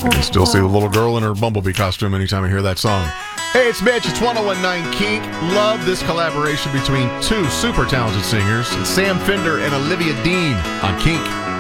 I can still see the little girl in her Bumblebee costume anytime I hear that song. Hey, it's Mitch. It's 1019 Kink. Love this collaboration between two super talented singers, Sam Fender and Olivia Dean on Kink.